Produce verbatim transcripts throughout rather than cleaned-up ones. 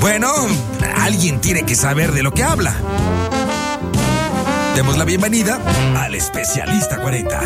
Bueno, alguien tiene que saber de lo que habla. Demos la bienvenida al Especialista cuarenta.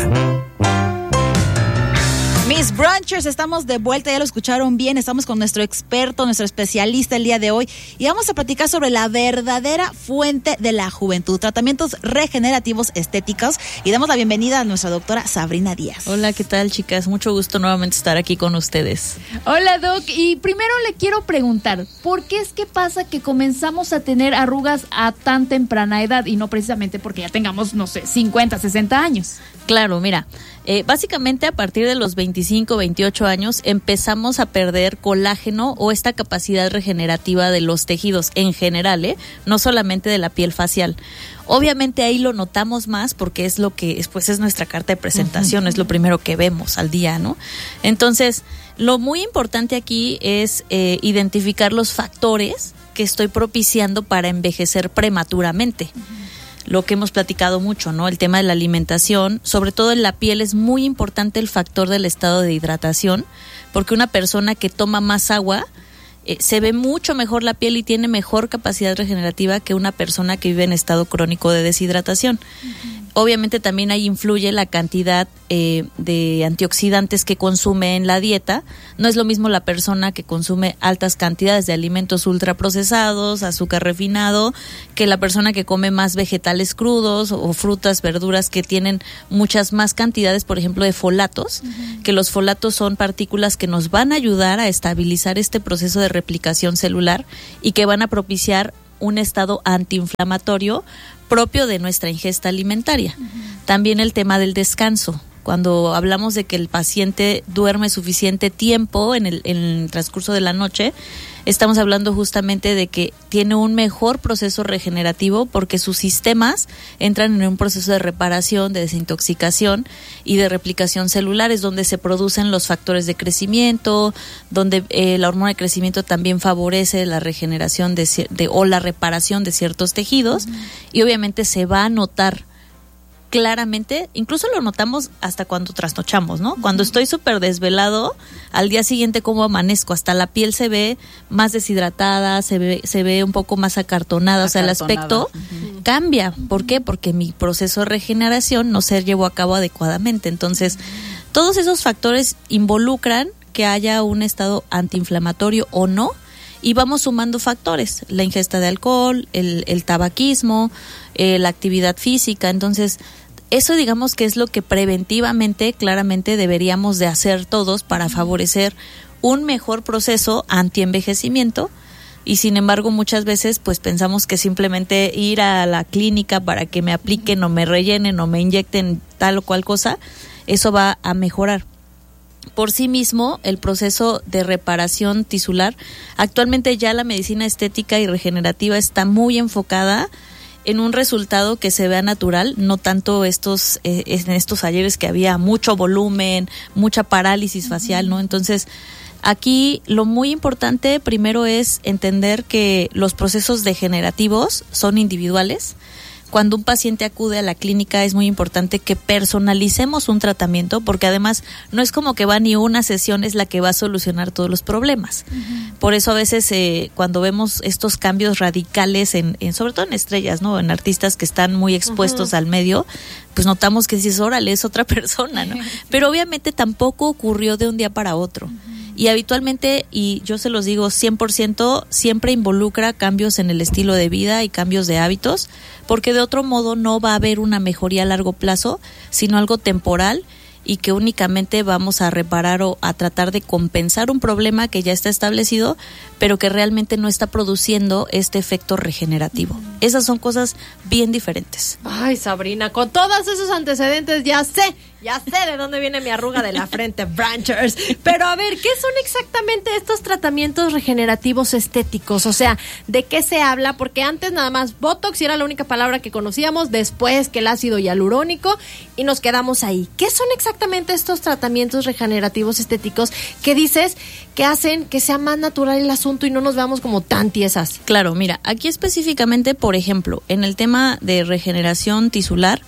Mis brunchers, estamos de vuelta, ya lo escucharon bien, estamos con nuestro experto, nuestro especialista el día de hoy y vamos a platicar sobre la verdadera fuente de la juventud, tratamientos regenerativos estéticos, y damos la bienvenida a nuestra doctora Sabrina Díaz. Hola, ¿qué tal, chicas? Mucho gusto nuevamente estar aquí con ustedes. Hola, Doc, y primero le quiero preguntar, ¿por qué es que pasa que comenzamos a tener arrugas a tan temprana edad y no precisamente porque ya tengamos, no sé, cincuenta, sesenta años? Claro, mira, eh, básicamente a partir de los veinticinco, veintiocho años empezamos a perder colágeno o esta capacidad regenerativa de los tejidos en general, ¿eh? No solamente de la piel facial. Obviamente ahí lo notamos más porque es lo que pues es nuestra carta de presentación, uh-huh. Es lo primero que vemos al día, ¿no? Entonces, lo muy importante aquí es eh, identificar los factores que estoy propiciando para envejecer prematuramente. Uh-huh. Lo que hemos platicado mucho, ¿no? El tema de la alimentación, sobre todo en la piel es muy importante el factor del estado de hidratación, porque una persona que toma más agua eh, se ve mucho mejor la piel y tiene mejor capacidad regenerativa que una persona que vive en estado crónico de deshidratación. Uh-huh. Obviamente también ahí influye la cantidad eh, de antioxidantes que consume en la dieta. No es lo mismo la persona que consume altas cantidades de alimentos ultraprocesados, azúcar refinado, que la persona que come más vegetales crudos o frutas, verduras que tienen muchas más cantidades, por ejemplo, de folatos, uh-huh. que los folatos son partículas que nos van a ayudar a estabilizar este proceso de replicación celular y que van a propiciar un estado antiinflamatorio propio de nuestra ingesta alimentaria. Uh-huh. También el tema del descanso. Cuando hablamos de que el paciente duerme suficiente tiempo en el, en el transcurso de la noche, estamos hablando justamente de que tiene un mejor proceso regenerativo porque sus sistemas entran en un proceso de reparación, de desintoxicación y de replicación celulares, donde se producen los factores de crecimiento, donde eh, la hormona de crecimiento también favorece la regeneración de, de o la reparación de ciertos tejidos. Uh-huh. Y obviamente se va a notar claramente, incluso lo notamos hasta cuando trasnochamos, ¿no? Uh-huh. Cuando estoy súper desvelado, al día siguiente cómo amanezco, hasta la piel se ve más deshidratada, se ve, se ve un poco más acartonada, acartonada. O sea, el aspecto uh-huh. cambia. ¿Por qué? Porque mi proceso de regeneración no se llevó a cabo adecuadamente. Entonces, uh-huh. todos esos factores involucran que haya un estado antiinflamatorio o no, y vamos sumando factores, la ingesta de alcohol, el, el tabaquismo, eh, la actividad física. Entonces, eso digamos que es lo que preventivamente, claramente deberíamos de hacer todos para favorecer un mejor proceso antienvejecimiento. Y sin embargo, muchas veces pues pensamos que simplemente ir a la clínica para que me apliquen o me rellenen o me inyecten tal o cual cosa, eso va a mejorar. Por sí mismo, el proceso de reparación tisular, actualmente ya la medicina estética y regenerativa está muy enfocada en un resultado que se vea natural, no tanto estos eh, en estos ayeres que había mucho volumen, mucha parálisis facial, ¿no? Entonces, aquí lo muy importante primero es entender que los procesos degenerativos son individuales. Cuando un paciente acude a la clínica es muy importante que personalicemos un tratamiento, porque además no es como que va ni una sesión es la que va a solucionar todos los problemas. Uh-huh. Por eso a veces eh, cuando vemos estos cambios radicales, en, en sobre todo en estrellas, ¿no? En artistas que están muy expuestos uh-huh. al medio, pues notamos que dices, órale, es otra persona, ¿no? Pero obviamente tampoco ocurrió de un día para otro. Uh-huh. Y habitualmente, y yo se los digo, cien por ciento siempre involucra cambios en el estilo de vida y cambios de hábitos, porque de otro modo no va a haber una mejoría a largo plazo, sino algo temporal y que únicamente vamos a reparar o a tratar de compensar un problema que ya está establecido, pero que realmente no está produciendo este efecto regenerativo. Mm. Esas son cosas bien diferentes. Ay, Sabrina, con todos esos antecedentes ya sé, ya sé de dónde viene mi arruga de la frente, Branchers. Pero a ver, ¿qué son exactamente estos tratamientos regenerativos estéticos? O sea, ¿de qué se habla? Porque antes nada más Botox y era la única palabra que conocíamos, después que el ácido hialurónico, y nos quedamos ahí. ¿Qué son exactamente estos tratamientos regenerativos estéticos que dices que hacen que sea más natural el asunto y no nos veamos como tan tiesas? Claro, mira, aquí específicamente, por ejemplo, en el tema de regeneración tisular,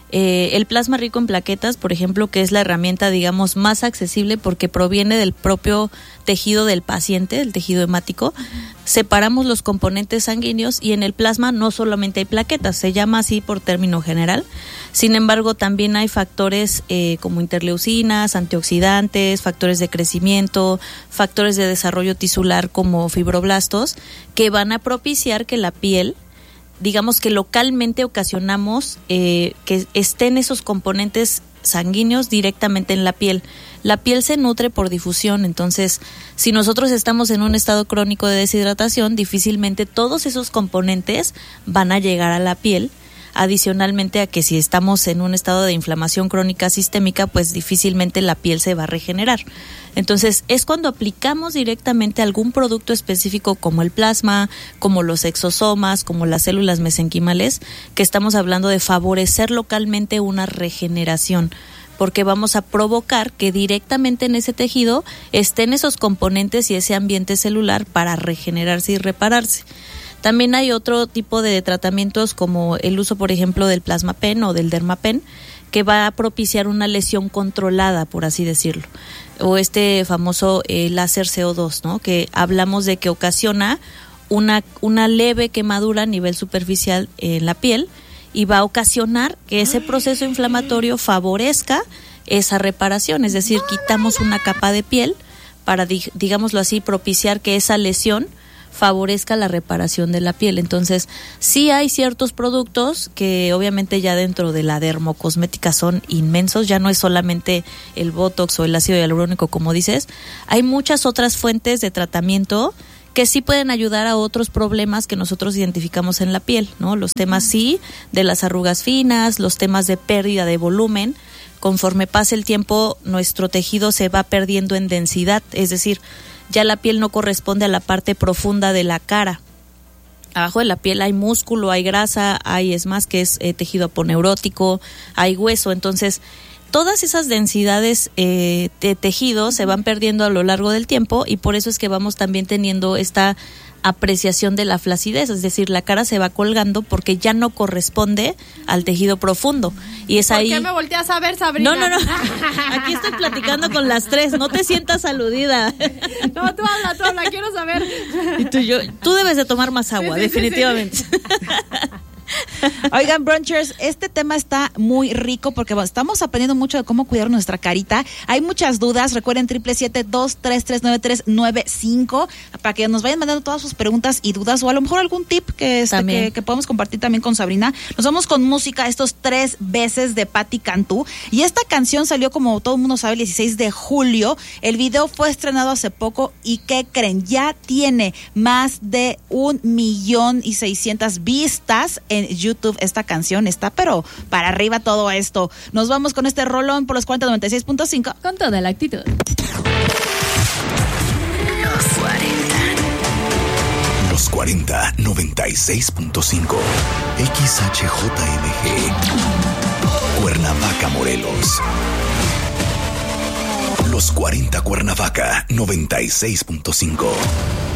Eh, el plasma rico en plaquetas, por ejemplo, que es la herramienta, digamos, más accesible porque proviene del propio tejido del paciente, el tejido hemático, separamos los componentes sanguíneos y en el plasma no solamente hay plaquetas, se llama así por término general. Sin embargo, también hay factores eh, como interleucinas, antioxidantes, factores de crecimiento, factores de desarrollo tisular como fibroblastos, que van a propiciar que la piel, digamos que localmente ocasionamos eh, que estén esos componentes sanguíneos directamente en la piel. La piel se nutre por difusión, entonces si nosotros estamos en un estado crónico de deshidratación, difícilmente todos esos componentes van a llegar a la piel. Adicionalmente a que si estamos en un estado de inflamación crónica sistémica, pues difícilmente la piel se va a regenerar. Entonces es cuando aplicamos directamente algún producto específico como el plasma, como los exosomas, como las células mesenquimales, que estamos hablando de favorecer localmente una regeneración, porque vamos a provocar que directamente en ese tejido estén esos componentes y ese ambiente celular para regenerarse y repararse. También hay otro tipo de tratamientos como el uso, por ejemplo, del plasmapen o del dermapen, que va a propiciar una lesión controlada, por así decirlo. O este famoso eh, láser C O dos, ¿no? Que hablamos de que ocasiona una, una leve quemadura a nivel superficial en la piel y va a ocasionar que ese proceso inflamatorio favorezca esa reparación. Es decir, quitamos una capa de piel para, digámoslo así, propiciar que esa lesión favorezca la reparación de la piel. Entonces, sí hay ciertos productos que obviamente ya dentro de la dermocosmética son inmensos, ya no es solamente el Botox o el ácido hialurónico como dices, hay muchas otras fuentes de tratamiento que sí pueden ayudar a otros problemas que nosotros identificamos en la piel, ¿no? Los temas sí de las arrugas finas, los temas de pérdida de volumen. Conforme pasa el tiempo, nuestro tejido se va perdiendo en densidad, es decir, ya la piel no corresponde a la parte profunda de la cara. Abajo de la piel hay músculo, hay grasa, hay es más que es eh, tejido aponeurótico, hay hueso. Entonces, todas esas densidades eh, de tejido se van perdiendo a lo largo del tiempo y por eso es que vamos también teniendo esta apreciación de la flacidez, es decir, la cara se va colgando porque ya no corresponde al tejido profundo. Y es ¿Por ahí... qué me volteas a ver, Sabrina? No, no, no. Aquí estoy platicando con las tres. No te sientas aludida. No, tú habla, tú habla. Quiero saber. Y tú, yo, tú debes de tomar más agua, Sí, sí, definitivamente. sí, sí. Oigan, brunchers, este tema está muy rico porque bueno, estamos aprendiendo mucho de cómo cuidar nuestra carita. Hay muchas dudas. Recuerden siete siete siete, dos tres tres, nueve tres nueve cinco para que nos vayan mandando todas sus preguntas y dudas o a lo mejor algún tip que, este, que, que podemos compartir también con Sabrina. Nos vamos con música, estos tres veces de Patti Cantú. Y esta canción salió, como todo el mundo sabe, el dieciséis de julio. El video fue estrenado hace poco y ¿qué creen? Ya tiene más de un millón y seiscientas vistas en YouTube. Esta canción está pero para arriba todo esto. Nos vamos con este rolón por los cuarenta noventa y seis punto cinco. Con toda la actitud. Los cuarenta. Los cuarenta noventa y seis punto cinco. X H J M G. Cuernavaca, Morelos. Los cuarenta Cuernavaca noventa y seis punto cinco.